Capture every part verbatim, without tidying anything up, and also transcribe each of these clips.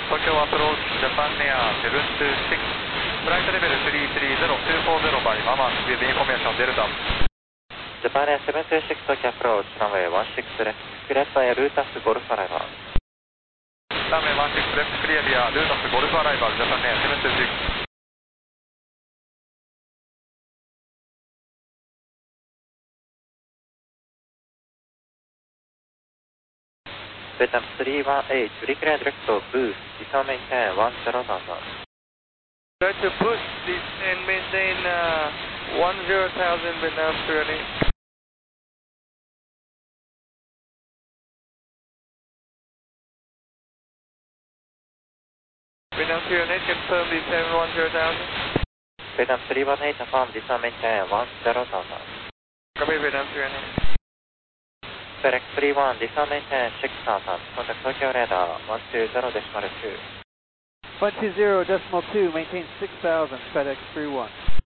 東京アプローチジャパンエアセブンツーシックスフライトレベルスリースリーゼロツーフォーゼロ by ママウィズインフォメーションデルタジャパンエアセブンツーシックス東京アプローチランウェイワンシックスレフクリアバイルータスゴルフアライバーランウェイワンシックスレフクリアビアルータスゴルフアライバージャパンエアセブンツーシックスベトナムスリーワンエイト、リクレアディレクト、ブース、リサーメインテン、ワンゼロザンザン。 Try to boost this and maintain uh, one zero thousand Vietnam Sierra. Vietnam Sierra, confirm this seven one zero thousand. ベトナムスリーワンエイト、ファーム、リサーメインテン、ワンゼロザンザン。 Copy Vietnam Sierra. フェレックススリーワン、リサーメインテン、シックスザンザン。コンタクト東京レーダー、ワンツーゼロデシマルツー。 one two zero decimal two, maintain six thousand, FedEx three one.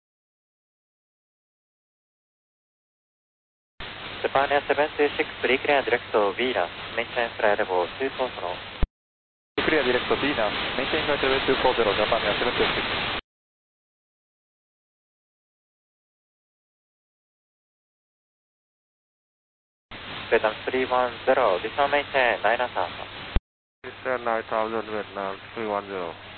ジャパンエアセブンツーシックス、リクレアディレクト、ビーナス、メインテンフライレボーツーフォーゼロ。 クリアディレクト ビーナス、メインテンフライトレベルツーフォーゼロ、ジャパンエアセブンツーシックス。 ベトナムスリーワンゼロ、リサーメインテン、ナイナーザンザン。 Eastern nine thousand Vietnam three one zero.